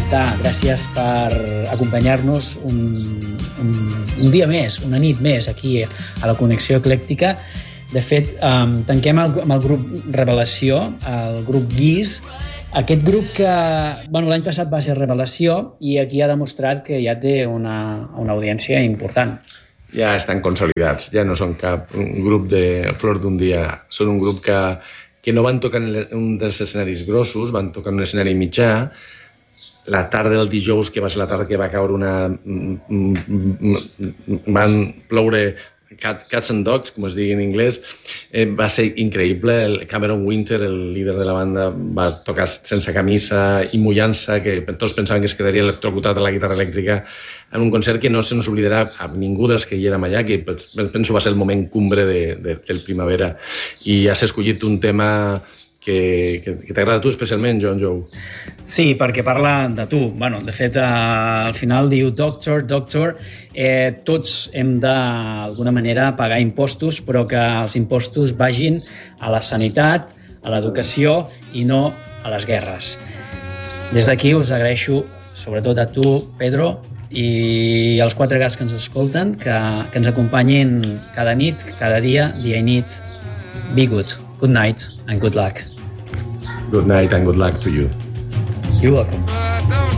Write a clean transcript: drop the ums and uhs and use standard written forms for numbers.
està. Gràcies per acompanyar-nos un dia més, una nit més aquí a la Connexió Eclèctica. De fet, tanquem amb el grup Revelació, el grup Guix. Aquest grup que l'any passat va ser Revelació i aquí ha demostrat que ja té una audiència important. Ja estan consolidats, ja no són cap grup de flor d'un dia. Són un grup que no van tocar en un dels escenaris grossos, van tocar en un escenari mitjà. La tarda del dijous, que va ser la tarda que va caure van ploure cats and dogs, com es digui en anglès, va ser increïble. El Cameron Winter, el líder de la banda, va tocar sense camisa i mullant-se, que tots pensaven que es quedaria electrocutat a la guitarra elèctrica, en un concert que no se nos oblidarà a ningú dels que hi érem allà, que penso va ser el moment cumbre del Primavera. I has escollit un tema que t'agrada a tu especialment, John Joe. Sí, perquè parla de tu. De fet, al final diu Doctor. Tots hem d'alguna manera pagar impostos, però que els impostos vagin a la sanitat, a l'educació i no a les guerres. Des d'aquí us agraeixo, sobretot a tu, Pedro, i als 4 gats que ens escolten, que ens acompanyin cada nit, cada dia i nit. Be good. Good night and good luck. Good night and good luck to you. You're welcome.